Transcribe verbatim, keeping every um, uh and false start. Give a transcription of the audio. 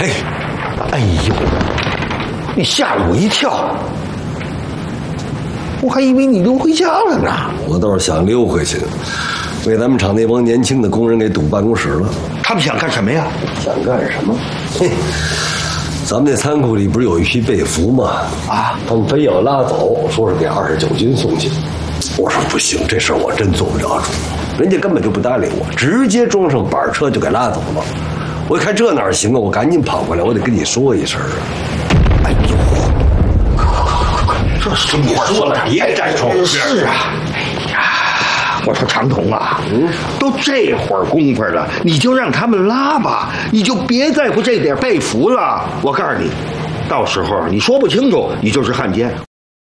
嘿，哎呦，你吓了我一跳，我还以为你溜回家了呢。 我倒是想溜回去，被咱们厂那帮年轻的工人给堵办公室了。 他们想干什么呀？ 想干什么？嘿，咱们那仓库里不是有一批被俘吗？啊，他们非要拉走，说是给二十九军送去。我说不行，这事儿我真做不了主，人家根本就不搭理我，直接装上板车就给拉走了。我一看这哪行啊，我赶紧跑过来，我得跟你说一声啊。 哎呦，快快快快快，这是你说了，别再说。是啊，哎呀，我说长筒啊，嗯，都这会儿功夫了，你就让他们拉吧，你就别在乎这点被俘了。我告诉你，到时候你说不清楚，你就是汉奸。